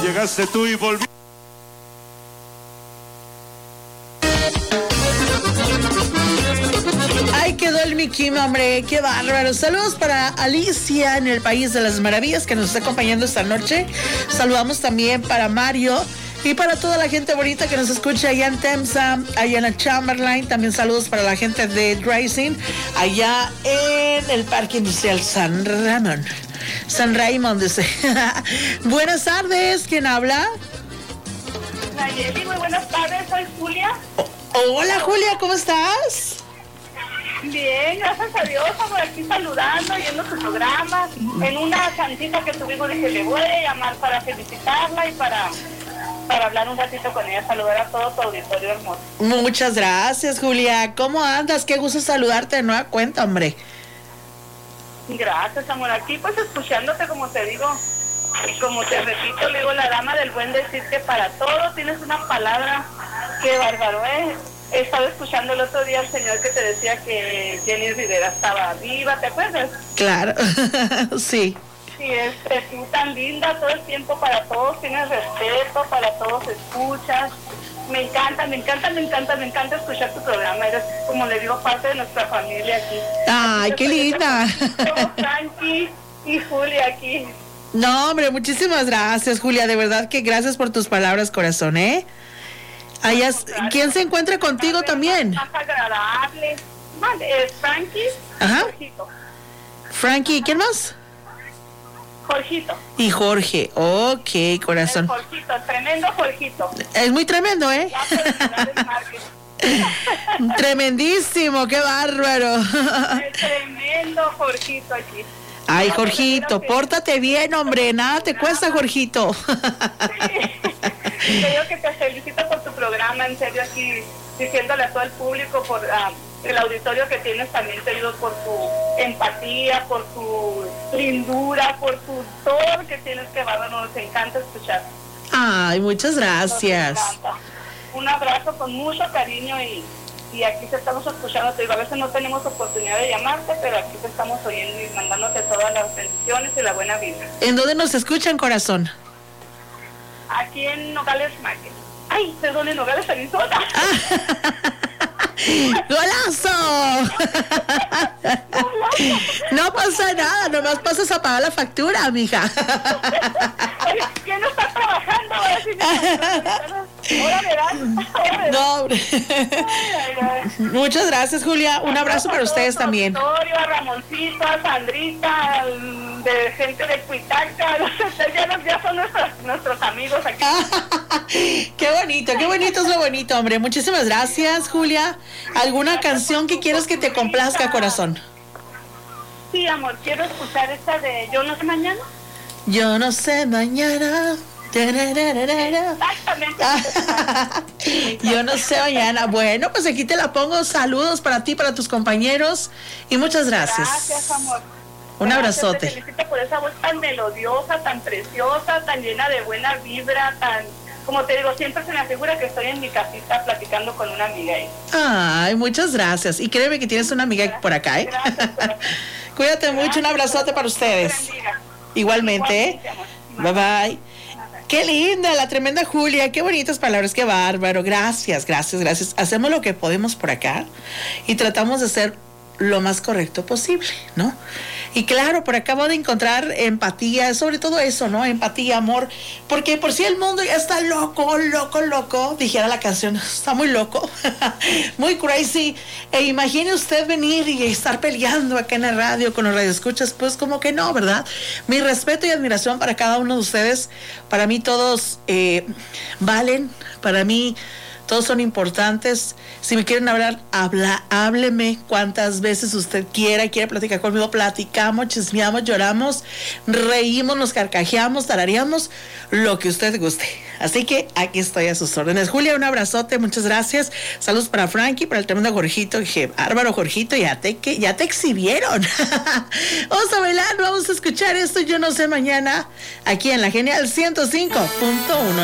Llegaste tú y volví. Ay, quedó el Mickey, hombre, qué bárbaro. Saludos para Alicia en el País de las Maravillas que nos está acompañando esta noche. Saludamos también para Mario y para toda la gente bonita que nos escucha allá en Temsa, allá en el Chamberlain. También saludos para la gente de Drising, allá en el Parque Industrial San Ramón. San Raymond, dice. Buenas tardes, ¿quién habla? Nayeli, muy buenas tardes, soy Julia. Hola, Julia, ¿cómo estás? Bien, gracias a Dios, por aquí saludando, viendo su programa. En una cantita que tuvimos dije, le voy a llamar para felicitarla y para hablar un ratito con ella, saludar a todo tu auditorio hermoso. Muchas gracias, Julia. ¿Cómo andas? Qué gusto saludarte de nueva cuenta, hombre. Gracias, amor. Aquí pues escuchándote, como te digo, y como te repito, le digo, la dama del buen decir que para todo tienes una palabra que bárbaro, He estado escuchando el otro día al señor que te decía que Jenny Rivera estaba viva, ¿te acuerdas? Claro, sí. Sí, tú tan linda todo el tiempo para todos, tienes respeto, para todos escuchas. Me encanta escuchar tu programa. Eres, como le digo, parte de nuestra familia aquí. Ay, qué linda. Frankie y Julia aquí. No, hombre, muchísimas gracias, Julia. De verdad que gracias por tus palabras, corazón, Allá, ¿quién se encuentra contigo también? Más agradable. Vale, Frankie. Ajá. Jorgito. Frankie, ¿quién más? Jorgito. Y Jorge. Ok, corazón. El Jorgito, tremendo Jorgito. Es muy tremendo, Ya por ciudad del marketing. Tremendísimo, qué bárbaro. El tremendo Jorgito aquí. Ay, Jorgito, pórtate bien, hombre. Nada te cuesta, Jorgito. Te digo que te felicito por tu programa, en serio, aquí diciéndole a todo el público, por el auditorio que tienes, también te digo por tu empatía, por tu lindura, por tu todo lo que tienes, que bárbaro, nos encanta escuchar. Ay, muchas gracias. Nos encanta. Un abrazo con mucho cariño y aquí te estamos escuchando. Te digo, a veces no tenemos oportunidad de llamarte, pero aquí te estamos oyendo y mandándote todas las bendiciones y la buena vida. ¿En dónde nos escuchan, corazón? Aquí en Nogales Market. Ay, perdón, en Nogales, Arizona. ¡Golazo! No pasa nada, nomás pasas a pagar la factura, mija. Oye, ¿quién no está trabajando? Ahora verás. No, hombre. Muchas gracias, Julia. Un abrazo para ustedes también. A Ramoncito, a Sandrita, de gente de Cuitaca, ya son nuestros amigos aquí. Qué bonito es lo bonito, hombre. Muchísimas gracias, Julia. ¿Alguna canción que quieras que te complazca, corazón? Sí, amor, quiero escuchar esta de Yo no sé mañana. Yo no sé mañana. Exactamente. Yo no sé mañana. Bueno, pues aquí te la pongo. Saludos para ti, para tus compañeros y muchas gracias. Gracias, amor. Un abrazote. Te felicito por esa voz tan melodiosa, tan preciosa, tan llena de buena vibra, como te digo, siempre se me figura que estoy en mi casita platicando con una amiga ahí. Ay, muchas gracias. Y créeme que tienes una amiga por acá, Gracias, Cuídate mucho, un abrazote para ustedes. Igualmente, Bye bye. Qué linda, la tremenda Julia, qué bonitas palabras, qué bárbaro. Gracias. Hacemos lo que podemos por acá y tratamos de ser lo más correcto posible, ¿no? Y claro, por acá voy a encontrar empatía, sobre todo eso, ¿no? Empatía, amor, porque por si el mundo ya está loco, dijera la canción, está muy loco, muy crazy, e imagine usted venir y estar peleando acá en la radio con los radioescuchas, pues como que no, ¿verdad? Mi respeto y admiración para cada uno de ustedes, para mí todos valen, para mí todos son importantes. Si me quieren hablar, hábleme cuantas veces usted quiere platicar conmigo, platicamos, chismeamos, lloramos, reímos, nos carcajeamos, tarareamos, lo que usted guste. Así que aquí estoy a sus órdenes. Julia, un abrazote, muchas gracias. Saludos para Frankie, para el tremendo Jorgito. Dije, bárbaro Jorgito, ya te exhibieron. Vamos a bailar, vamos a escuchar esto, Yo no sé mañana, aquí en la Genial 105.1.